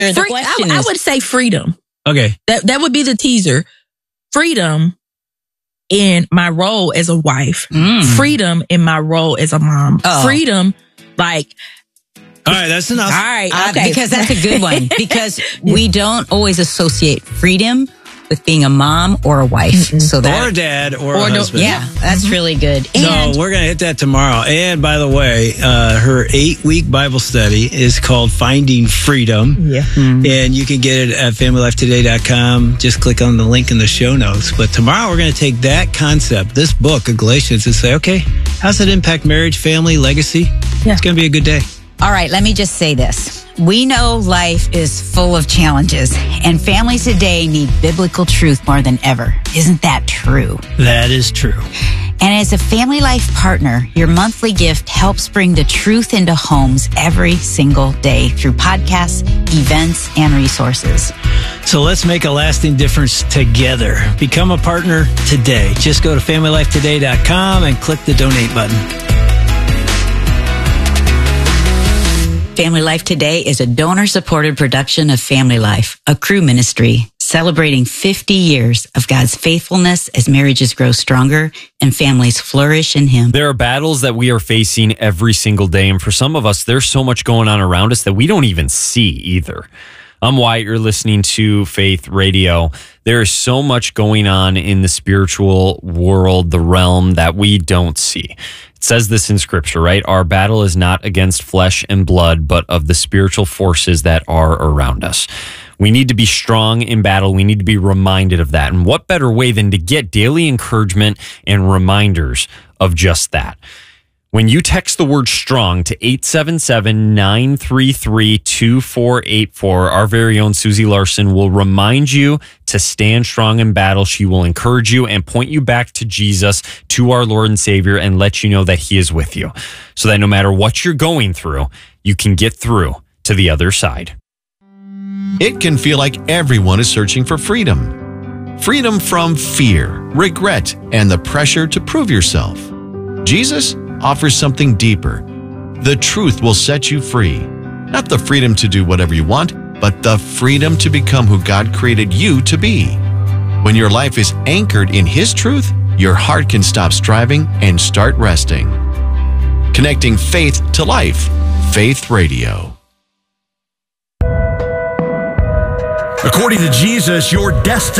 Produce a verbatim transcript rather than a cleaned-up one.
The Free, question I, is, I would say freedom. Okay. That that would be the teaser. Freedom in my role as a wife. Mm. Freedom in my role as a mom. Oh. Freedom, like, All right, that's enough. all right, Uh, okay. because that's a good one. Because we don't always associate freedom with being a mom or a wife. Mm-mm. So that, Or a dad or, Or a no- husband. yeah, that's really good. And So we're going to hit that tomorrow. And by the way, uh, her eight-week Bible study is called Finding Freedom. Yeah. And you can get it at family life today dot com. Just click on the link in the show notes. But tomorrow we're going to take that concept, this book of Galatians, and say, okay, how's it impact marriage, family, legacy? Yeah. It's going to be a good day. all right, let me just say this. We know life is full of challenges, and families today need biblical truth more than ever. Isn't that true? That is true. And as a Family Life partner, your monthly gift helps bring the truth into homes every single day through podcasts, events, and resources. So let's make a lasting difference together. Become a partner today. Just go to family life today dot com and click the donate button. Family Life Today is a donor-supported production of Family Life, a crew ministry celebrating fifty years of God's faithfulness as marriages grow stronger and families flourish in Him. There are battles that we are facing every single day, and for some of us, there's so much going on around us that we don't even see either. I'm Wyatt. You're listening to Faith Radio. There is so much going on in the spiritual world, the realm, that we don't see. It says this in Scripture, right? Our battle is not against flesh and blood, but of the spiritual forces that are around us. We need to be strong in battle. We need to be reminded of that. And what better way than to get daily encouragement and reminders of just that? When you text the word strong to eight seven seven, nine three three, two four eight four, our very own Susie Larson will remind you to stand strong in battle. She will encourage you and point you back to Jesus, to our Lord and Savior, and let you know that He is with you, so that no matter what you're going through, you can get through to the other side. It can feel like everyone is searching for freedom. Freedom from fear, regret, and the pressure to prove yourself. Jesus offers something deeper. The truth will set you free. Not the freedom to do whatever you want, but the freedom to become who God created you to be. When your life is anchored in His truth, your heart can stop striving and start resting. Connecting faith to life. Faith Radio. According to Jesus, your destiny